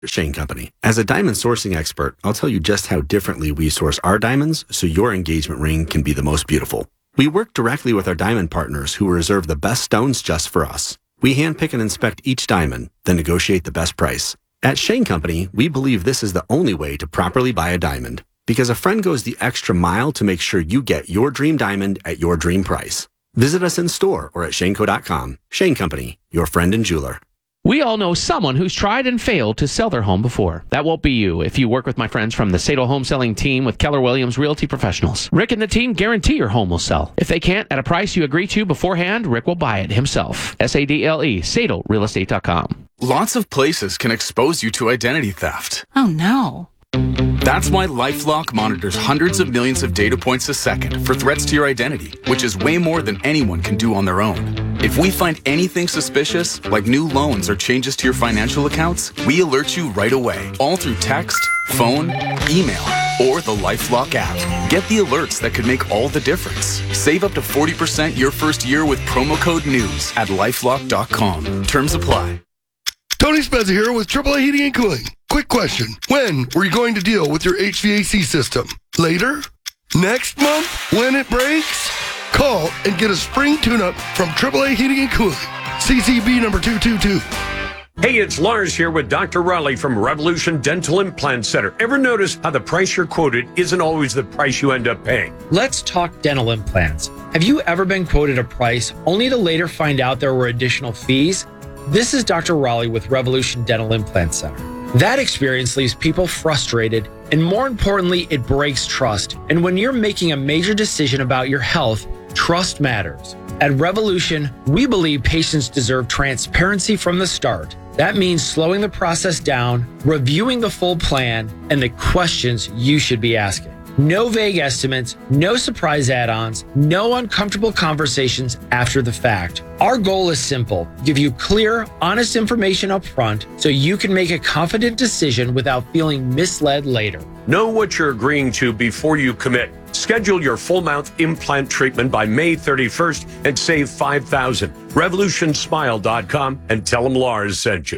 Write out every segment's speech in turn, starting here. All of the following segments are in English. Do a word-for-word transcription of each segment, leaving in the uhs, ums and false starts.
Shane Company. As a diamond sourcing expert, I'll tell you just how differently we source our diamonds so your engagement ring can be the most beautiful. We work directly with our diamond partners who reserve the best stones just for us. We handpick and inspect each diamond, then negotiate the best price. At Shane Company, we believe this is the only way to properly buy a diamond, because a friend goes the extra mile to make sure you get your dream diamond at your dream price. Visit us in store or at shaneco dot com. Shane Company, your friend and jeweler. We all know someone who's tried and failed to sell their home before. That won't be you if you work with my friends from the Sadle Home Selling Team with Keller Williams Realty Professionals. Rick and the team guarantee your home will sell. If they can't at a price you agree to beforehand, Rick will buy it himself. S A D L E, Sadle Real Estate dot com. Lots of places can expose you to identity theft. Oh, no. That's why LifeLock monitors hundreds of millions of data points a second for threats to your identity, which is way more than anyone can do on their own. If we find anything suspicious, like new loans or changes to your financial accounts, we alert you right away, all through text, phone, email, or the LifeLock app. Get the alerts that could make all the difference. Save up to forty percent your first year with promo code NEWS at lifelock dot com. Terms apply. Tony Spencer here with triple A Heating and Cooling. Quick question. When were you going to deal with your H V A C system? Later? Next month? When it breaks? Call and get a spring tune-up from triple A Heating and Cooling. C C B number two two two. Hey, it's Lars here with Doctor Raleigh from Revolution Dental Implant Center. Ever notice how the price you're quoted isn't always the price you end up paying? Let's talk dental implants. Have you ever been quoted a price only to later find out there were additional fees? This is Doctor Raleigh with Revolution Dental Implant Center. That experience leaves people frustrated, and more importantly, it breaks trust. And when you're making a major decision about your health, trust matters. At Revolution, we believe patients deserve transparency from the start. That means slowing the process down, reviewing the full plan, and the questions you should be asking. No vague estimates, no surprise add-ons, no uncomfortable conversations after the fact. Our goal is simple: give you clear, honest information up front so you can make a confident decision without feeling misled later. Know what you're agreeing to before you commit. Schedule your full mouth implant treatment by May thirty-first and save five thousand dollars. revolution smile dot com and tell them Lars sent you.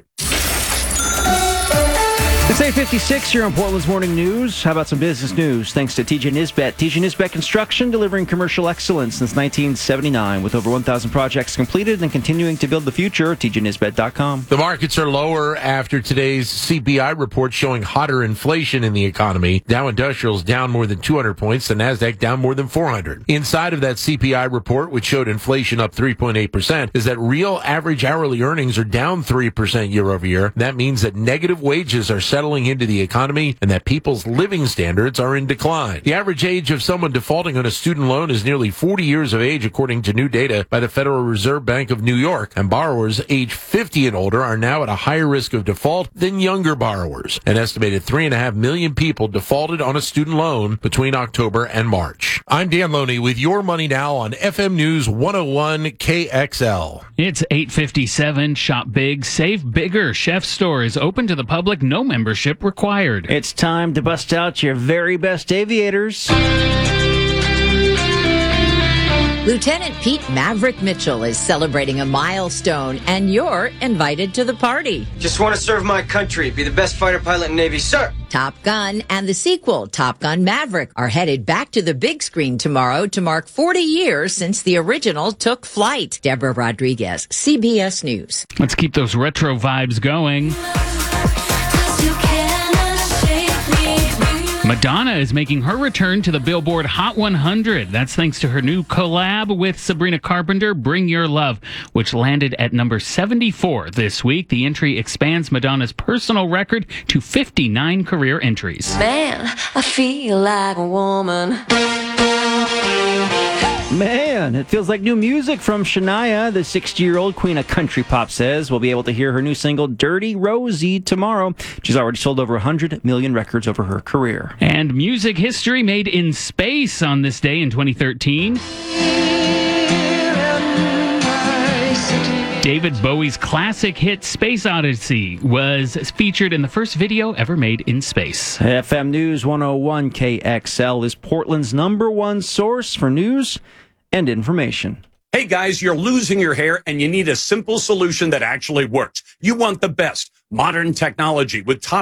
It's eight fifty-six here on Portland's Morning News. How about some business news? Thanks to T J Nisbet. T J Nisbet Construction, delivering commercial excellence since nineteen seventy-nine. With over one thousand projects completed and continuing to build the future, T J Nisbet dot com. The markets are lower after today's C P I report showing hotter inflation in the economy. Dow Industrial's down more than two hundred points. The Nasdaq down more than four hundred. Inside of that C P I report, which showed inflation up three point eight percent, is that real average hourly earnings are down three percent year over year. That means that negative wages are settling into the economy and that people's living standards are in decline. The average age of someone defaulting on a student loan is nearly forty years of age, according to new data by the Federal Reserve Bank of New York. And borrowers age fifty and older are now at a higher risk of default than younger borrowers. An estimated three and a half million people defaulted on a student loan between October and March. I'm Dan Loney with Your Money Now on F M News one oh one K X L. It's eight fifty-seven. Shop big, save bigger. Chef Store is open to the public. No membership required. It's time to bust out your very best aviators. Lieutenant Pete Maverick Mitchell is celebrating a milestone, and you're invited to the party. Just want to serve my country, be the best fighter pilot in the Navy, sir. Top Gun and the sequel, Top Gun Maverick, are headed back to the big screen tomorrow to mark forty years since the original took flight. Deborah Rodriguez, C B S News. Let's keep those retro vibes going. Madonna is making her return to the Billboard Hot one hundred. That's thanks to her new collab with Sabrina Carpenter, Bring Your Love, which landed at number seventy-four this week. The entry expands Madonna's personal record to fifty-nine career entries. Man, I feel like a woman. Man, it feels like new music from Shania. The sixty-year-old queen of country pop says we'll be able to hear her new single, Dirty Rosie, tomorrow. She's already sold over one hundred million records over her career. And music history made in space on this day in twenty thirteen. David Bowie's classic hit Space Odyssey was featured in the first video ever made in space. F M News one oh one K X L is Portland's number one source for news and information. Hey guys, you're losing your hair and you need a simple solution that actually works. You want the best, Modern technology with top